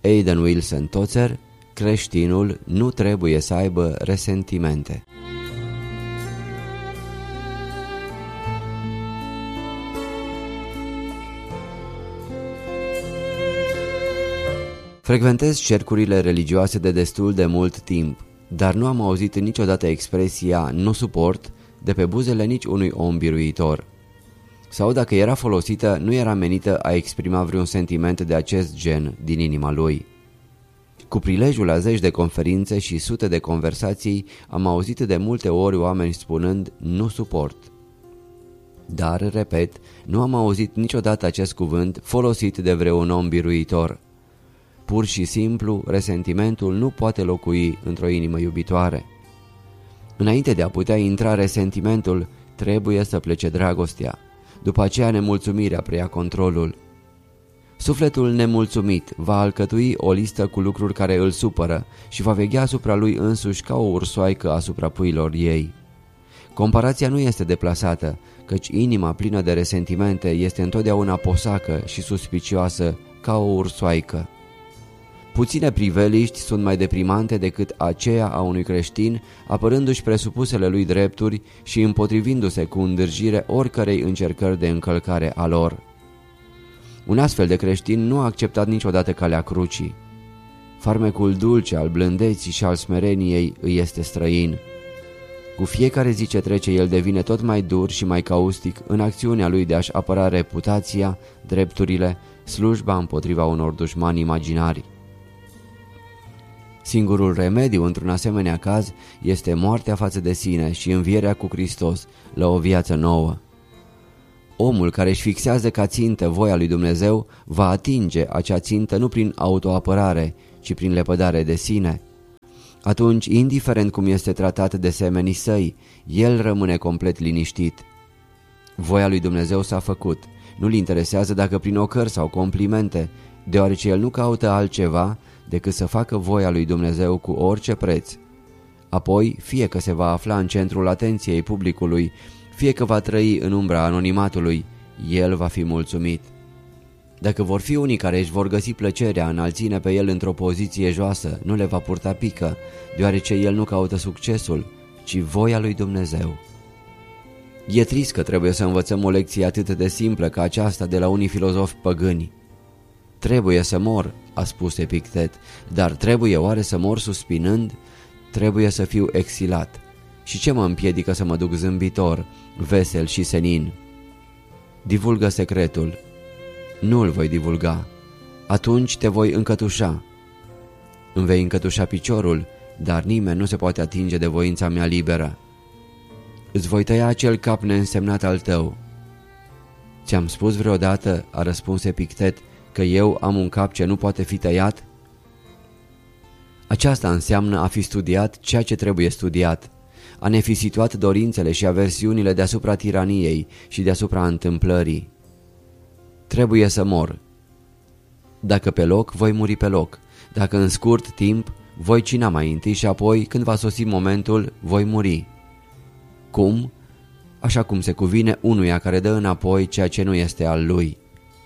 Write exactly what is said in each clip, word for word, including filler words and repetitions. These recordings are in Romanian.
Aidan Wilson Tozer: creștinul nu trebuie să aibă resentimente. Frecventez cercurile religioase de destul de mult timp, dar nu am auzit niciodată expresia "nu suport" de pe buzele nici unui om biruitor. Sau dacă era folosită, nu era menită a exprima vreun sentiment de acest gen din inima lui. Cu prilejul a zeci de conferințe și sute de conversații am auzit de multe ori oameni spunând "nu suport". Dar, repet, nu am auzit niciodată acest cuvânt folosit de vreun om biruitor. Pur și simplu, resentimentul nu poate locui într-o inimă iubitoare. Înainte de a putea intra resentimentul, trebuie să plece dragostea. După aceea nemulțumirea preia controlul. Sufletul nemulțumit va alcătui o listă cu lucruri care îl supără și va veghea asupra lui însuși ca o ursoaică asupra puilor ei. Comparația nu este deplasată, căci inima plină de resentimente este întotdeauna posacă și suspicioasă ca o ursoaică. Puține priveliști sunt mai deprimante decât aceea a unui creștin, apărându-și presupusele lui drepturi și împotrivindu-se cu îndârjire oricărei încercări de încălcare a lor. Un astfel de creștin nu a acceptat niciodată calea crucii. Farmecul dulce al blândeții și al smereniei îi este străin. Cu fiecare zi ce trece, el devine tot mai dur și mai caustic în acțiunea lui de a-și apăra reputația, drepturile, slujba împotriva unor dușmani imaginari. Singurul remediu într-un asemenea caz este moartea față de sine și învierea cu Hristos la o viață nouă. Omul care își fixează ca țintă voia lui Dumnezeu va atinge acea țintă nu prin autoapărare, ci prin lepădare de sine. Atunci, indiferent cum este tratat de semenii săi, el rămâne complet liniștit. Voia lui Dumnezeu s-a făcut, nu-l interesează dacă prin ocări sau complimente, deoarece el nu caută altceva decât să facă voia lui Dumnezeu cu orice preț. Apoi, fie că se va afla în centrul atenției publicului, fie că va trăi în umbra anonimatului, el va fi mulțumit. Dacă vor fi unii care își vor găsi plăcerea în a-l ține pe el într-o poziție joasă, nu le va purta pică, deoarece el nu caută succesul, ci voia lui Dumnezeu. E trist că trebuie să învățăm o lecție atât de simplă ca aceasta de la unii filozofi păgâni. Trebuie să mor, a spus Epictet, dar trebuie oare să mor suspinând? Trebuie să fiu exilat. Și ce mă împiedică să mă duc zâmbitor, vesel și senin? Divulgă secretul. Nu îl voi divulga. Atunci te voi încătușa. Îmi vei încătușa piciorul, dar nimeni nu se poate atinge de voința mea liberă. Îți voi tăia acel cap neînsemnat al tău. Ți-am spus vreodată, a răspuns Epictet, că eu am un cap ce nu poate fi tăiat? Aceasta înseamnă a fi studiat ceea ce trebuie studiat, a ne fi situat dorințele și aversiunile deasupra tiraniei și deasupra întâmplării. Trebuie să mor. Dacă pe loc, voi muri pe loc. Dacă în scurt timp, voi cina mai întâi și apoi, când va sosi momentul, voi muri. Cum? Așa cum se cuvine unuia care dă înapoi ceea ce nu este al lui.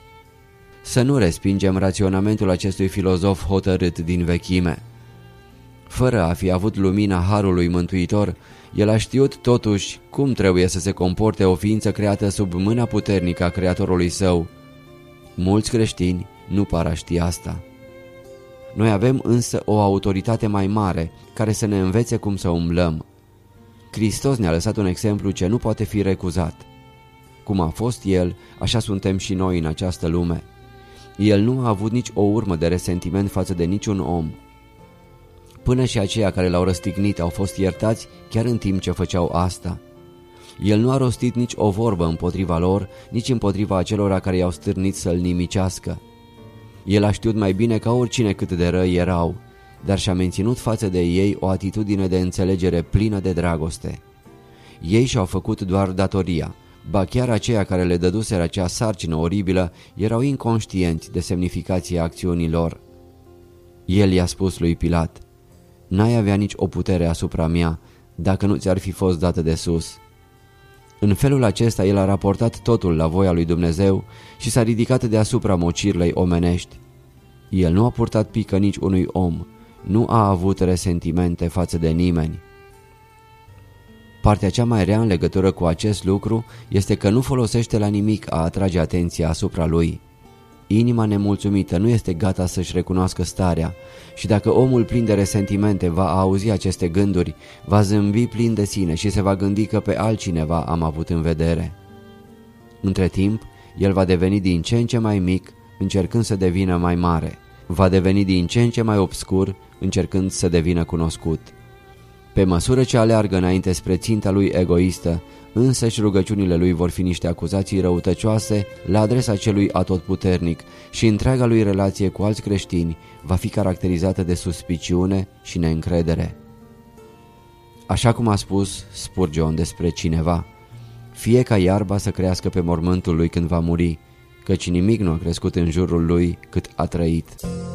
Să nu respingem raționamentul acestui filozof hotărât din vechime. Fără a fi avut lumina harului mântuitor, el a știut totuși cum trebuie să se comporte o ființă creată sub mâna puternică a Creatorului său. Mulți creștini nu par a ști asta. Noi avem însă o autoritate mai mare care să ne învețe cum să umblăm. Hristos ne-a lăsat un exemplu ce nu poate fi recuzat. Cum a fost El, așa suntem și noi în această lume. El nu a avut nici o urmă de resentiment față de niciun om. Până și aceia care l-au răstignit au fost iertați chiar în timp ce făceau asta. El nu a rostit nici o vorbă împotriva lor, nici împotriva acelora care i-au stârnit să-l nimicească. El a știut mai bine ca oricine cât de răi erau, dar și-a menținut față de ei o atitudine de înțelegere plină de dragoste. Ei și-au făcut doar datoria, ba chiar aceia care le dăduseră acea sarcină oribilă erau inconștienți de semnificația acțiunilor. El i-a spus lui Pilat: "N-ai avea nici o putere asupra mea dacă nu ți-ar fi fost dată de sus." În felul acesta el a raportat totul la voia lui Dumnezeu și s-a ridicat deasupra mocirlei omenești. El nu a purtat pică nici unui om, nu a avut resentimente față de nimeni. Partea cea mai rea în legătură cu acest lucru este că nu folosește la nimic a atrage atenția asupra lui. Inima nemulțumită nu este gata să-și recunoască starea și dacă omul plin de resentimente va auzi aceste gânduri, va zâmbi plin de sine și se va gândi că pe altcineva am avut în vedere. Între timp, el va deveni din ce în ce mai mic, încercând să devină mai mare. Va deveni din ce în ce mai obscur, încercând să devină cunoscut. Pe măsură ce aleargă înainte spre ținta lui egoistă, însăși rugăciunile lui vor fi niște acuzații răutăcioase la adresa celui atotputernic și întreaga lui relație cu alți creștini va fi caracterizată de suspiciune și neîncredere. Așa cum a spus Spurgeon despre cineva, fie ca iarba să crească pe mormântul lui când va muri, căci nimic nu a crescut în jurul lui cât a trăit.